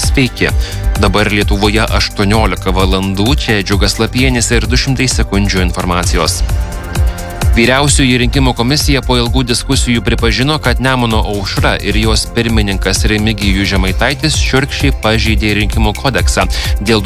Sveiki. Dabar Lietuvoje 18 valandų, čia Džiugas Lapienis ir 200 sekundžių informacijos. Vyriausioji rinkimų komisija po ilgų diskusijų pripažino, kad Nemuno aušra ir jos pirmininkas Remigijus Žemaitaitis šiurkščiai pažeidė rinkimų kodeksą dėl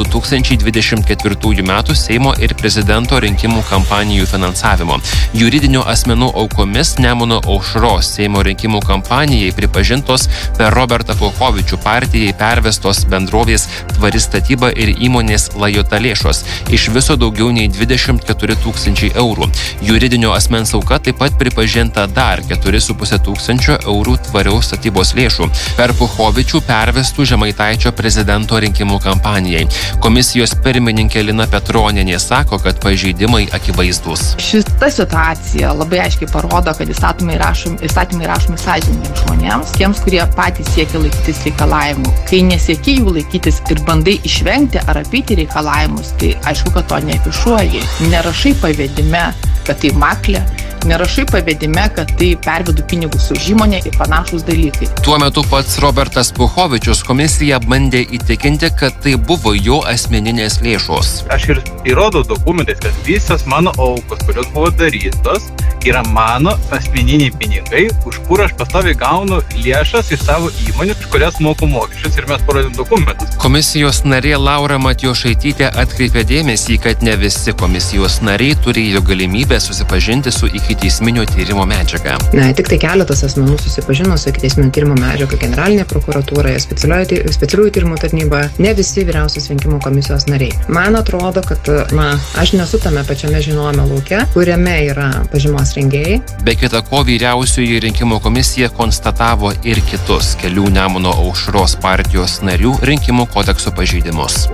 2024 metų Seimo ir prezidento rinkimų kampanijų finansavimo. Juridinių asmenų aukomis Nemuno aušros Seimo rinkimų kampanijai pripažintos per Robertą Puchovičių partijai pervestos bendrovės Tvari statyba ir įmonės Lajota lėšos. Iš viso daugiau nei 24 000 eurų. Juridinio asmens auka taip pat pripažinta dar 4,5 tūkstančio eurų tvariaus statybos lėšų per Puchovičių pervestų Žemaitaičio prezidento rinkimų kampanijai. Komisijos pirmininkė Lina Petronienė sako, kad pažeidimai akivaizdūs. Šita situacija labai aiškiai parodo, kad įstatymai rašomi sąžiningiems žmonėms, tiems, kurie patys siekia laikytis reikalavimų. Kai nesieki jų laikytis ir bandai išvengti ar apeiti reikalavimus, tai aišku, kad to neafišuoji. Nerašai pavedime, kad tai maklė, nerašai pavedime, kad tai pervedu pinigus už įmonę ir panašūs dalykai. Tuo metu pats Robertas Puchovičius komisiją bandė įtikinti, kad tai buvo jo asmeninės lėšos. Aš ir įrodau dokumentais, kad visas mano aukos, kurios buvo darytos, yra mano asmeniniai pinigai, už kur aš pastoviai gaunu lėšas iš savo įmonių, už kurias moku mokesčius ir mes parodėm dokumentus. Komisijos narė Laura Matjošaitytė atkreipė dėmesį, kad ne visi komisijos nariai turėjo galimybę susipažinti su ikiteisminio tyrimo medžiaga. Tik tai keletas asmenų susipažino su ikiteisminio tyrimo medžiaga Generalinėje prokuratūroje, specialiųjų tyrimų tarnyboje, ne visi vyriausios rinkimų komisijos nariai. Man atrodo, kad aš nesu tame pačiame žinojime lauke, kuriame yra pažymos rengėjai. Be kita ko, vyriausioji rinkimų komisija konstatavo ir kitus kelių Nemuno aušros partijos narių rinkimų kodekso pažeidimus.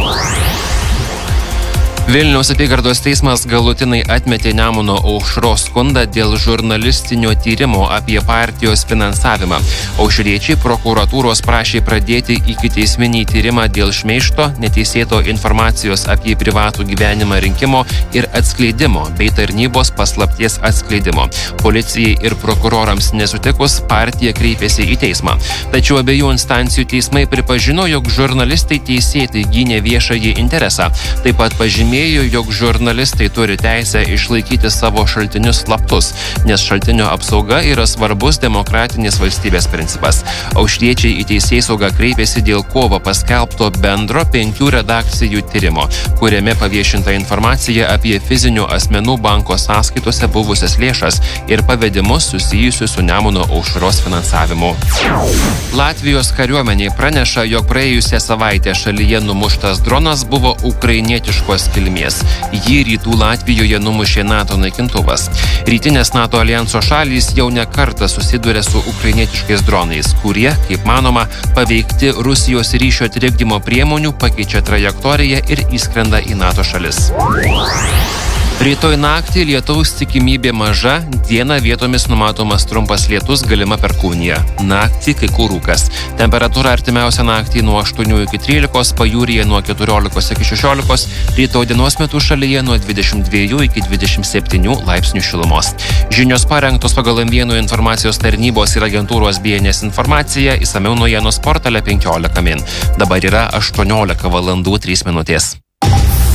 Vilniaus apygardos teismas galutinai atmetė Nemuno aušros skundą dėl žurnalistinio tyrimo apie partijos finansavimą. Aušriečiai prokuratūros prašė pradėti ikiteisminį tyrimą dėl šmeižto, neteisėto informacijos apie privatų gyvenimą rinkimo ir atskleidimo bei tarnybos paslapties atskleidimo. Policijai ir prokurorams nesutikus, partija kreipėsi į teismą. Tačiau abiejų instancijų teismai pripažino, jog žurnalistai teisėtai gynė viešąjį interesą. Taip pat pažymėjo, jog žurnalistai turi teisę išlaikyti savo šaltinius slaptus, nes šaltinio apsauga yra svarbus demokratinės valstybės principas. Aušriečiai į teisėsaugą kreipėsi dėl kovo paskelbto bendro 5 redakcijų tyrimo, kuriame paviešinta informacija apie fizinių asmenų banko sąskaitose buvusias lėšas ir pavedimus susijusius su Nemuno aušros finansavimu. Latvijos kariuomenė praneša, jog praėjusią savaitę šalyje numuštas dronas buvo ukrainietiškos kilmės. Jį rytų Latvijoje numušė NATO naikintuvas. Rytinės NATO aljanso šalys jau ne kartą susiduria su ukrainietiškais dronais, kurie, kaip manoma, paveikti Rusijos ryšio trikdymo priemonių, pakeičia trajektoriją ir įskrenda į NATO šalis. Rytoj naktį lietaus tikimybė maža, dieną vietomis numatomas trumpas lietus, galima perkūnija. Naktį kai kur rūkas. Temperatūra artimiausią naktį nuo 8 iki 13, pajūryje nuo 14 iki 16, rytoj dienos metu šalyje nuo 22 iki 27 laipsnių šilumos. Žinios parengtos pagal M1 informacijos tarnybos ir agentūros BNS informacija, išsamiau naujienos portale 15 min. Dabar yra 18 valandų 3 minutės.